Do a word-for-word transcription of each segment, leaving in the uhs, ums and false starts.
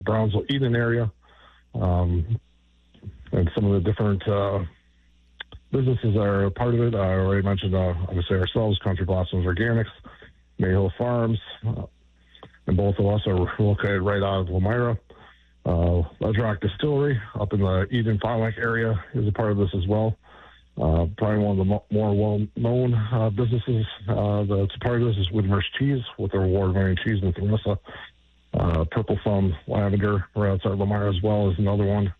Brownsville, Eden area, um, and some of the different uh, businesses that are a part of it. I already mentioned, uh, obviously, ourselves, Country Blossoms Organics, Mayhill Farms, uh, and both of us are located right out of Lomira. Uh, Ledge Rock Distillery up in the Eden Fond du Lac area is a part of this as well. Uh, probably one of the mo- more well-known uh, businesses uh, that's a part of this is Widmer's Cheese with their award-winning cheese with Theresa. Uh, Purple Thumb Lavender right outside Lomira as well is another one.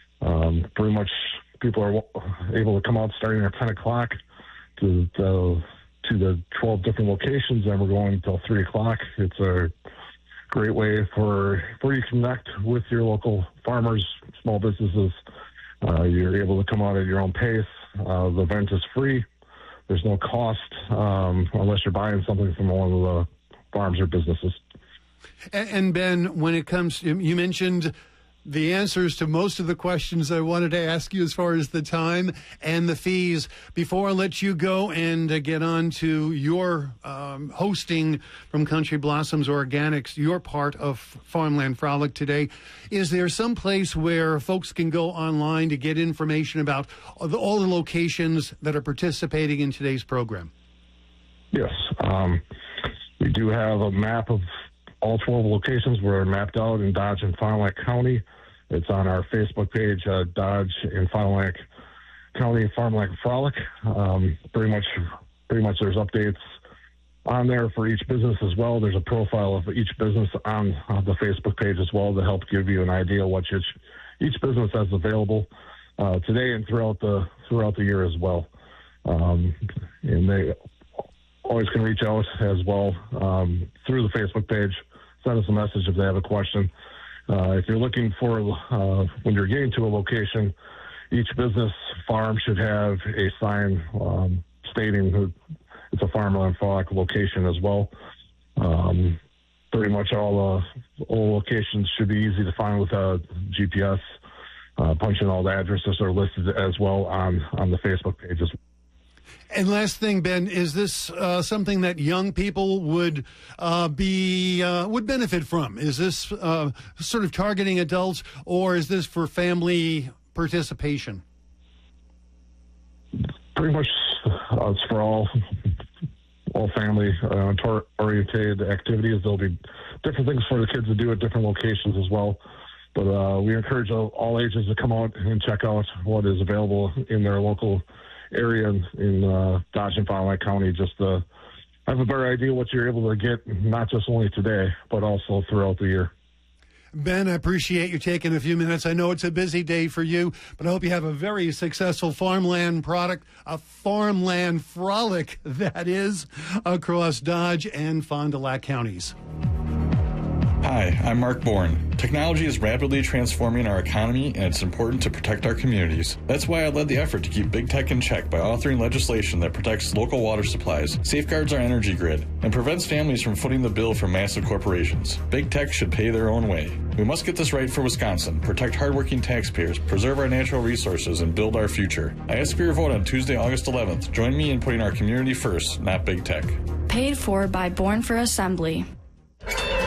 Um, pretty much people are able to come out starting at ten o'clock to, to, to the twelve different locations, and we're going until three o'clock. It's a great way for for you to connect with your local farmers, small businesses. Uh, you're able to come out at your own pace. Uh, the event is free. There's no cost um, unless you're buying something from one of the farms or businesses. And, and Ben, when it comes, you mentioned the answers to most of the questions I wanted to ask you as far as the time and the fees. Before I let you go and uh, get on to your um, hosting from Country Blossoms Organics, your part of Farmland Frolic today, is there some place where folks can go online to get information about all the, all the locations that are participating in today's program? Yes. Um, we do have a map of all twelve locations were mapped out in Dodge and Fond du Lac County. It's on our Facebook page, uh, Dodge and Fond du Lac County Farmland Frolic. Um, pretty much, pretty much, there's updates on there for each business as well. There's a profile of each business on, on the Facebook page as well to help give you an idea of what each, each business has available uh, today and throughout the throughout the year as well. Um, and they always can reach out as well um, through the Facebook page. Send us a message if they have a question. Uh, if you're looking for, uh, when you're getting to a location, each business farm should have a sign um, stating who it's a Farmland Frolic location as well. Um, pretty much all, uh, all locations should be easy to find with a G P S. Uh, punching all the addresses are listed as well on, on the Facebook page as well. And last thing, Ben, is this uh, something that young people would uh, be uh, would benefit from? Is this uh, sort of targeting adults, or is this for family participation? Pretty much, uh, it's for all all family uh, oriented activities. There'll be different things for the kids to do at different locations as well. But uh, we encourage all, all ages to come out and check out what is available in their local area in, in uh, Dodge and Fond du Lac County, just to have a better idea what you're able to get, not just only today, but also throughout the year. Ben, I appreciate you taking a few minutes. I know it's a busy day for you, but I hope you have a very successful farmland product, a Farmland Frolic, that is, across Dodge and Fond du Lac counties. Hi, I'm Mark Bourne. Technology is rapidly transforming our economy, and it's important to protect our communities. That's why I led the effort to keep big tech in check by authoring legislation that protects local water supplies, safeguards our energy grid, and prevents families from footing the bill for massive corporations. Big tech should pay their own way. We must get this right for Wisconsin, protect hardworking taxpayers, preserve our natural resources, and build our future. I ask for your vote on Tuesday, August eleventh. Join me in putting our community first, not big tech. Paid for by Born for Assembly.